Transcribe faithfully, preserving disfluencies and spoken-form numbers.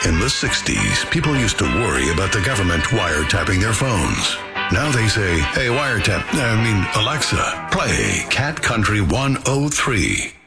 In the sixties, people used to worry about the government wiretapping their phones. Now they say, hey, wiretap, I mean, Alexa, play Cat Country one oh three.